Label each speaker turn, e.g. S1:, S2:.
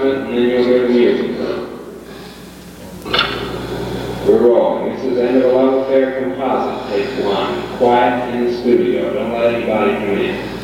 S1: announcement, and then you'll hear the music. We're rolling. This is End of a Love Affair composite, take one. Quiet in the studio. Don't let anybody come in.